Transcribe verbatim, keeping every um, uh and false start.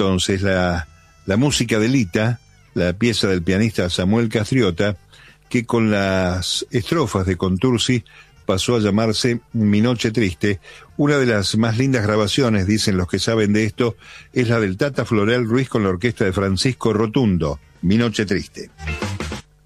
entonces la, la música de Lita, la pieza del pianista Samuel Castriota, que con las estrofas de Contursi pasó a llamarse Mi Noche Triste. Una de las más lindas grabaciones, dicen los que saben de esto, es la del Tata Florel Ruiz con la orquesta de Francisco Rotundo, Mi Noche Triste.